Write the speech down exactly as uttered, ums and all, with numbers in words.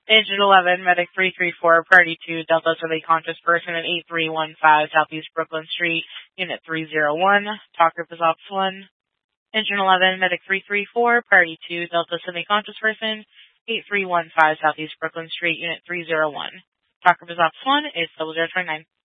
Engine eleven, Medic three three four, Priority two, Delta with a conscious person at eight three one five Southeast Brooklyn Street, Unit three zero one. Talk group is Ops one. Engine eleven, Medic three three four, Priority two, Delta with a conscious person, eight three one five Southeast Brooklyn Street, Unit three zero one. Talk group is Ops one, it's double zero twenty-nine.